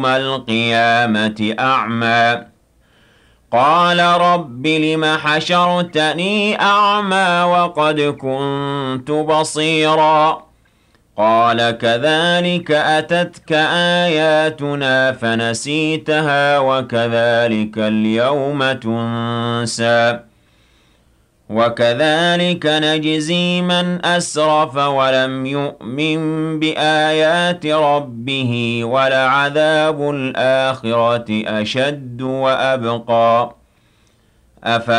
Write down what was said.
القيامة أعمى قال رب لم حشرتني أعمى وقد كنت بصيرا قال كذلك أتتك آياتنا فنسيتها وكذلك اليوم تنسى وكذلك نجزي من أسرف ولم يؤمن بآيات ربه ولعذاب الآخرة أشد وأبقى